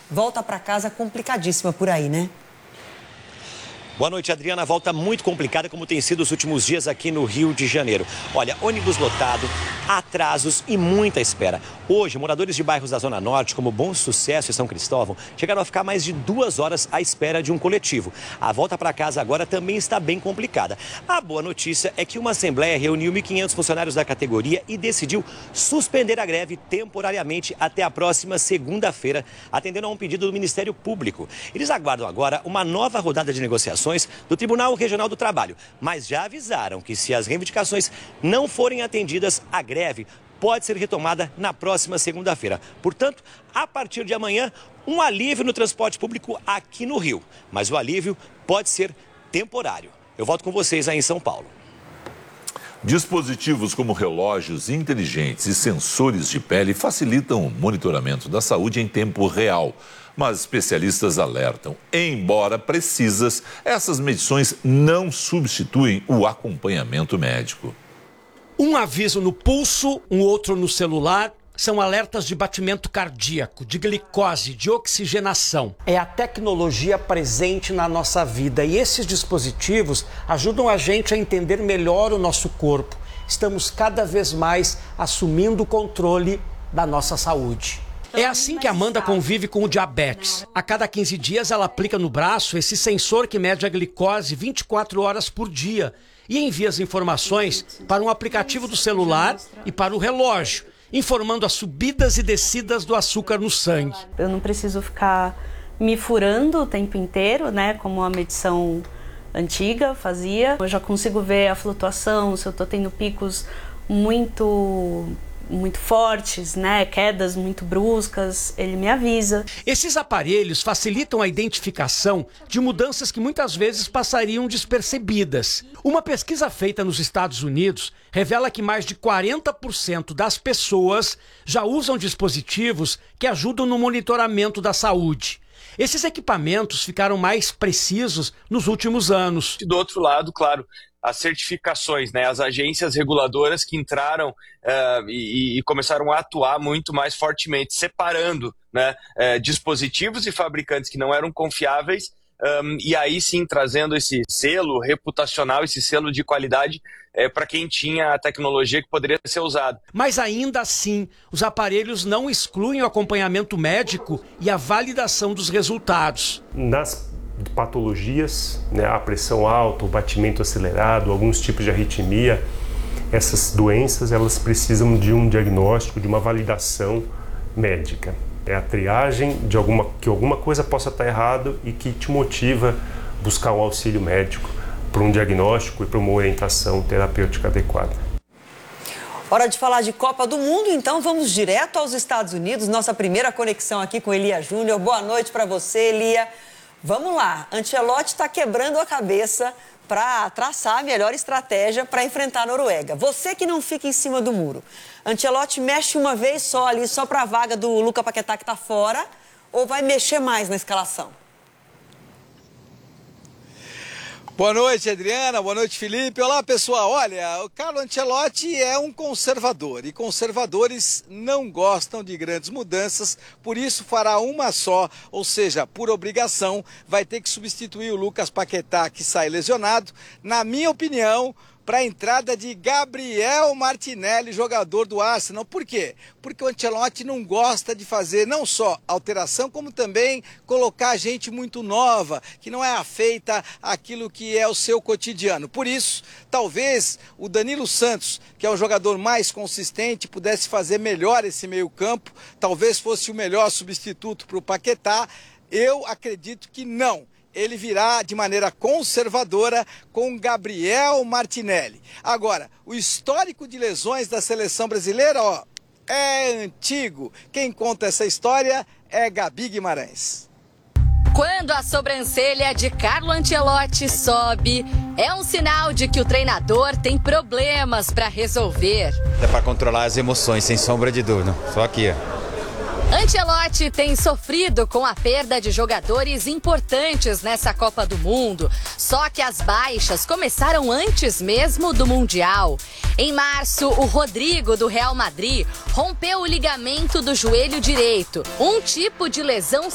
volta para casa complicadíssima por aí, né? Boa noite, Adriana. Volta muito complicada, como tem sido os últimos dias aqui no Rio de Janeiro. Olha, ônibus lotado, atrasos e muita espera. Hoje, moradores de bairros da Zona Norte, como Bom Sucesso e São Cristóvão, chegaram a ficar mais de 2 horas à espera de um coletivo. A volta para casa agora também está bem complicada. A boa notícia é que uma assembleia reuniu 1.500 funcionários da categoria e decidiu suspender a greve temporariamente até a próxima segunda-feira, atendendo a um pedido do Ministério Público. Eles aguardam agora uma nova rodada de negociações do Tribunal Regional do Trabalho, mas já avisaram que se as reivindicações não forem atendidas, a greve pode ser retomada na próxima segunda-feira. Portanto, a partir de amanhã, um alívio no transporte público aqui no Rio, mas o alívio pode ser temporário. Eu volto com vocês aí em São Paulo. Dispositivos como relógios inteligentes e sensores de pele facilitam o monitoramento da saúde em tempo real. Mas especialistas alertam, embora precisas, essas medições não substituem o acompanhamento médico. Um aviso no pulso, um outro no celular, são alertas de batimento cardíaco, de glicose, de oxigenação. É a tecnologia presente na nossa vida e esses dispositivos ajudam a gente a entender melhor o nosso corpo. Estamos cada vez mais assumindo o controle da nossa saúde. É assim que a Amanda convive com o diabetes. A cada 15 dias ela aplica no braço esse sensor que mede a glicose 24 horas por dia e envia as informações para um aplicativo do celular e para o relógio, informando as subidas e descidas do açúcar no sangue. Eu não preciso ficar me furando o tempo inteiro, né, como a medição antiga fazia. Eu já consigo ver a flutuação, se eu estou tendo picos muito fortes, né, quedas muito bruscas, ele me avisa. Esses aparelhos facilitam a identificação de mudanças que muitas vezes passariam despercebidas. Uma pesquisa feita nos Estados Unidos revela que mais de 40% das pessoas já usam dispositivos que ajudam no monitoramento da saúde. Esses equipamentos ficaram mais precisos nos últimos anos. Do outro lado, claro, as certificações, né? As agências reguladoras que entraram e começaram a atuar muito mais fortemente, separando, né, dispositivos e fabricantes que não eram confiáveis, e aí sim trazendo esse selo reputacional, esse selo de qualidade para quem tinha a tecnologia que poderia ser usada. Mas ainda assim, os aparelhos não excluem o acompanhamento médico e a validação dos resultados. Nas patologias, né, a pressão alta, o batimento acelerado, alguns tipos de arritmia, essas doenças elas precisam de um diagnóstico, de uma validação médica. É a triagem de que alguma coisa possa estar errado e que te motiva a buscar um auxílio médico para um diagnóstico e para uma orientação terapêutica adequada. Hora de falar de Copa do Mundo, então vamos direto aos Estados Unidos. Nossa primeira conexão aqui com Elia Júnior. Boa noite para você, Elia. Vamos lá, Ancelotti está quebrando a cabeça para traçar a melhor estratégia para enfrentar a Noruega. Você que não fica em cima do muro, Ancelotti mexe uma vez só ali, só para a vaga do Lucas Paquetá que está fora, ou vai mexer mais na escalação? Boa noite, Adriana. Boa noite, Felipe. Olá, pessoal. Olha, o Carlo Ancelotti é um conservador e conservadores não gostam de grandes mudanças, por isso fará uma só, ou seja, por obrigação, vai ter que substituir o Lucas Paquetá, que sai lesionado, na minha opinião, para a entrada de Gabriel Martinelli, jogador do Arsenal. Por quê? Porque o Ancelotti não gosta de fazer não só alteração, como também colocar gente muito nova, que não é afeita àquilo que é o seu cotidiano. Por isso, talvez o Danilo Santos, que é o jogador mais consistente, pudesse fazer melhor esse meio-campo, talvez fosse o melhor substituto para o Paquetá. Eu acredito que não. Ele virá de maneira conservadora com Gabriel Martinelli. Agora, o histórico de lesões da seleção brasileira, ó, é antigo. Quem conta essa história é Gabi Guimarães. Quando a sobrancelha de Carlo Ancelotti sobe, é um sinal de que o treinador tem problemas para resolver. É para controlar as emoções, sem sombra de dúvida. Só aqui, ó. Ancelotti tem sofrido com a perda de jogadores importantes nessa Copa do Mundo. Só que as baixas começaram antes mesmo do Mundial. Em março, o Rodrigo, do Real Madrid, rompeu o ligamento do joelho direito, um tipo de lesão